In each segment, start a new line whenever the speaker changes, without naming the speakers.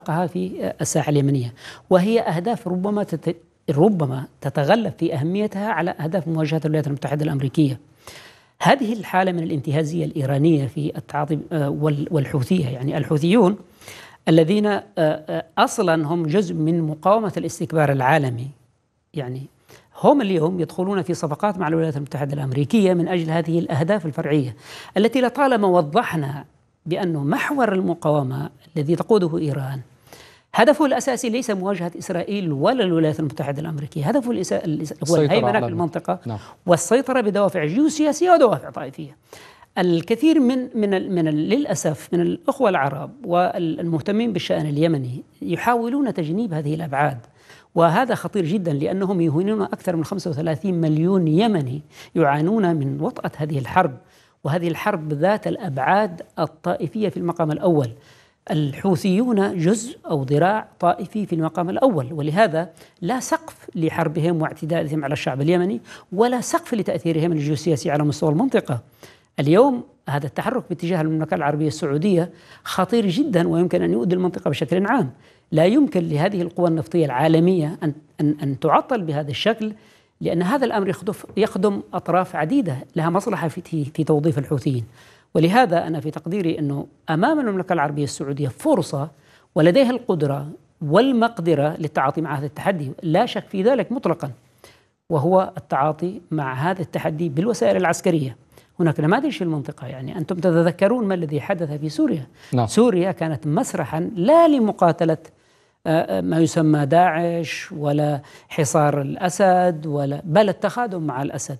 في الساحة اليمنية، وهي أهداف ربما تتغلب في أهميتها على أهداف مواجهة الولايات المتحدة الأمريكية. هذه الحالة من الانتهازية الإيرانية في التعاطي والحوثية، يعني الحوثيون الذين أصلا هم جزء من مقاومة الاستكبار العالمي، يعني هم اليوم يدخلون في صفقات مع الولايات المتحدة الأمريكية من أجل هذه الأهداف الفرعية التي لطالما وضحنا بأنه محور المقاومة الذي تقوده إيران هدفه الأساسي ليس مواجهة إسرائيل ولا الولايات المتحدة الأمريكية، هدفه هو الهيمنة في المنطقة والسيطرة بدوافع جيوسياسية ودوافع طائفية. الكثير للأسف من الأخوة العرب والمهتمين بالشأن اليمني يحاولون تجنيب هذه الأبعاد، وهذا خطير جدا لأنهم يهينون أكثر من 35 مليون يمني يعانون من وطأة هذه الحرب، وهذه الحرب ذات الأبعاد الطائفية في المقام الأول. الحوثيون جزء أو ذراع طائفي في المقام الأول، ولهذا لا سقف لحربهم واعتدائهم على الشعب اليمني ولا سقف لتأثيرهم الجيوسياسي على مستوى المنطقة. اليوم هذا التحرك باتجاه المملكة العربية السعودية خطير جدا ويمكن أن يؤذي المنطقة بشكل عام. لا يمكن لهذه القوى النفطية العالمية أن تعطل بهذا الشكل، لأن هذا الأمر يخدم أطراف عديدة لها مصلحة في توظيف الحوثيين. ولهذا أنا في تقديري أنه أمام المملكة العربية السعودية فرصة ولديها القدرة والمقدرة للتعاطي مع هذا التحدي، لا شك في ذلك مطلقا، وهو التعاطي مع هذا التحدي بالوسائل العسكرية. هناك نماذج في المنطقة، يعني أنتم تتذكرون ما الذي حدث في سوريا. سوريا كانت مسرحا لا لمقاتلة ما يسمى داعش ولا حصار الأسد بل التخاذل مع الأسد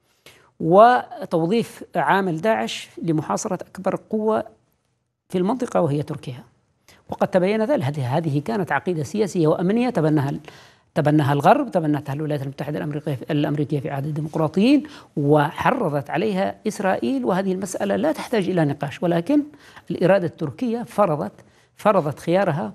وتوظيف عامل داعش لمحاصرة أكبر قوة في المنطقة وهي تركيا. وقد تبين ذلك، هذه كانت عقيدة سياسية وأمنية تبناها الغرب، تبنتها الولايات المتحدة الأمريكية في عهد الديمقراطيين، وحرضت عليها إسرائيل. وهذه المسألة لا تحتاج إلى نقاش، ولكن الإرادة التركية فرضت خيارها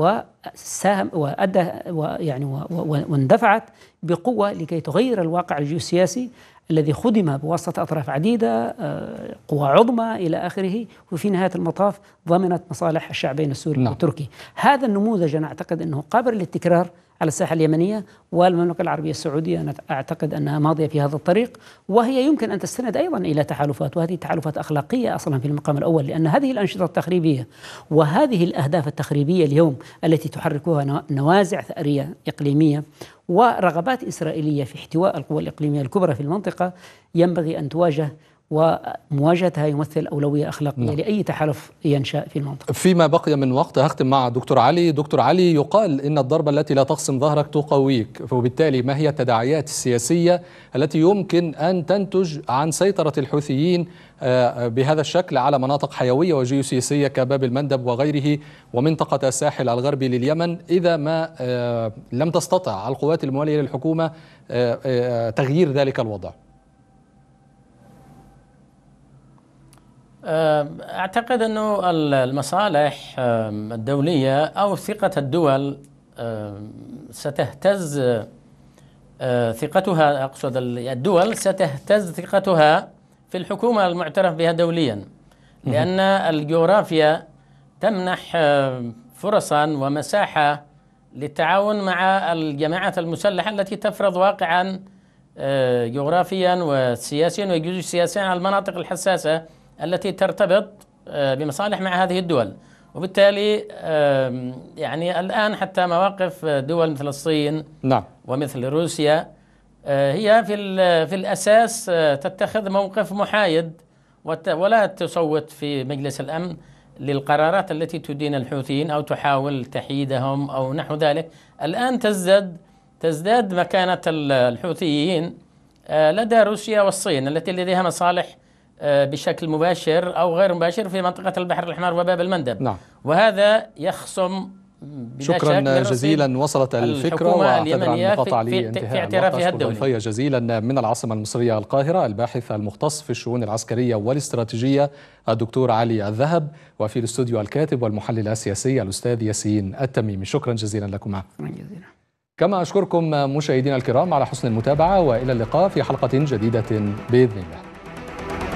واندفعت بقوة لكي تغير الواقع الجيوسياسي الذي خدم بواسطة أطراف عديدة، قوى عظمى إلى آخره، وفي نهاية المطاف ضمنت مصالح الشعبين السوري والتركي. هذا النموذج أنا أعتقد أنه قابل للتكرار على الساحة اليمنية، والمملكة العربية السعودية أنا أعتقد أنها ماضية في هذا الطريق، وهي يمكن أن تستند أيضا إلى تحالفات، وهذه تحالفات أخلاقية أصلا في المقام الأول، لأن هذه الأنشطة التخريبية وهذه الأهداف التخريبية اليوم التي تحركها نوازع ثأرية إقليمية ورغبات إسرائيلية في احتواء القوى الإقليمية الكبرى في المنطقة ينبغي أن تواجه، ومواجهتها يمثل أولوية أخلاقية لأي تحالف ينشأ في المنطقة.
فيما بقي من وقت هختم مع دكتور علي. دكتور علي، يقال إن الضربة التي لا تقسم ظهرك تقويك، وبالتالي ما هي التداعيات السياسية التي يمكن أن تنتج عن سيطرة الحوثيين بهذا الشكل على مناطق حيوية وجيوسياسية كباب المندب وغيره ومنطقة الساحل الغربي لليمن، إذا ما لم تستطع القوات الموالية للحكومة تغيير ذلك الوضع؟
أعتقد أنه المصالح الدولية أو ثقة الدول ستهتز ثقتها، أقصد الدول ستهتز ثقتها في الحكومة المعترف بها دوليا، لأن الجغرافيا تمنح فرصا ومساحة للتعاون مع الجماعات المسلحة التي تفرض واقعا جغرافيا وسياسيا وجيوسياسيا على المناطق الحساسة التي ترتبط بمصالح مع هذه الدول. وبالتالي يعني الآن حتى مواقف دول مثل الصين ومثل روسيا هي في الأساس تتخذ موقف محايد ولا تصوت في مجلس الأمن للقرارات التي تدين الحوثيين أو تحاول تحييدهم أو نحو ذلك. الآن تزداد مكانة الحوثيين لدى روسيا والصين التي لديها مصالح بشكل مباشر أو غير مباشر في منطقة البحر الأحمر وباب المندب. وهذا يخصم
شكرا جزيلا. وصلت الفكرة واعتذر عن المقاطعة
في اعترافها الدولي.
جزيلا من العاصمة المصرية القاهرة الباحث المختص في الشؤون العسكرية والاستراتيجية الدكتور علي الذهب، وفي الاستوديو الكاتب والمحلل السياسي الأستاذ ياسين التميمي. شكرا جزيلا لكما. كما أشكركم مشاهدينا الكرام على حسن المتابعة، وإلى اللقاء في حلقة جديدة بإذن الله.